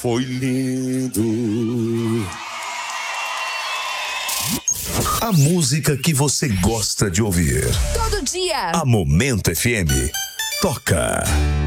foi lindo. A música que você gosta de ouvir. Todo dia. A Momento FM toca.